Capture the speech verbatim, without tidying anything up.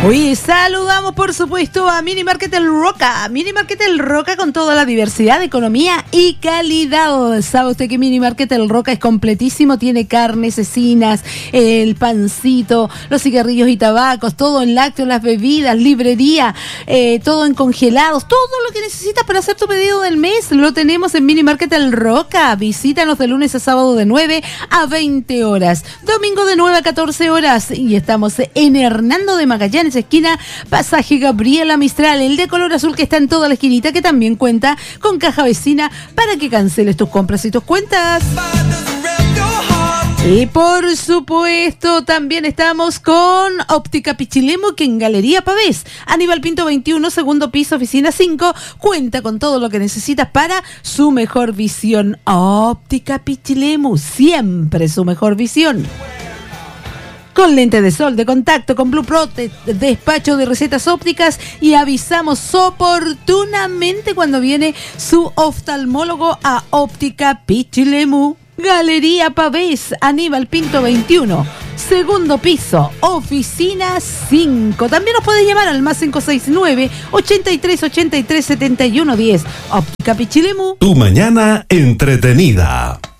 Hoy saludamos, por supuesto, a Mini Market El Roca. Mini Market El Roca con toda la diversidad de economía y calidad. ¿Sabe usted que Mini Market El Roca es completísimo? Tiene carnes, cecinas, el pancito, los cigarrillos y tabacos, todo en lácteos, las bebidas, librería, eh, todo en congelados. Todo lo que necesitas para hacer tu pedido del mes lo tenemos en Mini Market El Roca. Visítanos de lunes a sábado de nueve a veinte horas. Domingo de nueve a catorce horas. Y estamos en Hernando de Magallanes, esquina Pasaje Gabriela Mistral, el de color azul que está en toda la esquinita, que también cuenta con caja vecina para que canceles tus compras y tus cuentas. Y por supuesto también estamos con Óptica Pichilemu, que en Galería Pavés, Aníbal Pinto veintiuno, segundo piso, oficina cinco, cuenta con todo lo que necesitas para su mejor visión. Óptica Pichilemu, siempre su mejor visión. Con lente de sol, de contacto, con Blue Protect, despacho de recetas ópticas, y avisamos oportunamente cuando viene su oftalmólogo a Óptica Pichilemu. Galería Pavés, Aníbal Pinto veintiuno, segundo piso, oficina cinco. También nos puedes llamar al más cinco seis nueve, ochenta y tres, ochenta y tres, setenta y uno diez. Óptica Pichilemu. Tu mañana entretenida.